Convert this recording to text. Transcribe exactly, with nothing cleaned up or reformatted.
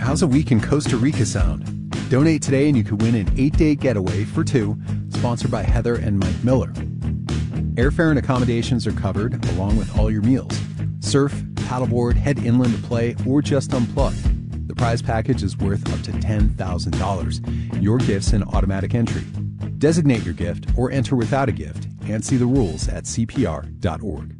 how's a week in Costa Rica sound? Donate today and you could win an eight-day getaway for two, sponsored by Heather and Mike Miller. Airfare and accommodations are covered, along with all your meals. Surf, paddleboard, head inland to play, or just unplug. The prize package is worth up to ten thousand dollars. Your gift's an automatic entry. Designate your gift or enter without a gift and see the rules at C P R dot org.